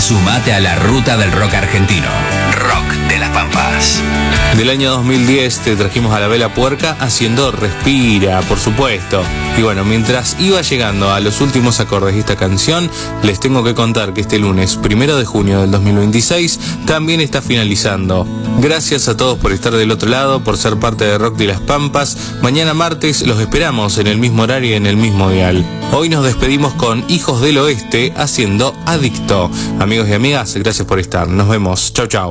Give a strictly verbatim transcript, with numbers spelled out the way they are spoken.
Sumate a la ruta del rock argentino. Rock de las Pampas. Del año dos mil diez te trajimos a la Vela Puerca haciendo Respira, por supuesto. Y bueno, mientras iba llegando a los últimos acordes de esta canción, les tengo que contar que este lunes, primero de junio del dos mil veintiséis, también está finalizando. Gracias a todos por estar del otro lado, por ser parte de Rock de las Pampas. Mañana martes los esperamos en el mismo horario y en el mismo dial. Hoy nos despedimos con Hijos del Oeste haciendo Adicto. Amigos y amigas, gracias por estar. Nos vemos. Chau, chau.